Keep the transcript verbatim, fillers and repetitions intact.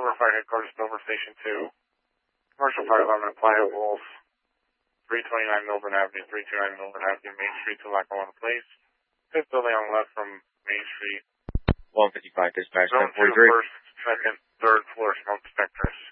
Dover Fire Headquarters, Dover Station two. Commercial fire alarm applicable. three twenty-nine Milburn Avenue, three twenty-nine Milburn Avenue, Main Street to Lackawanna Place. Fifth building on the left from Main Street. one fifty-five dispatch, Zone two, first, second, third floor smoke detectors.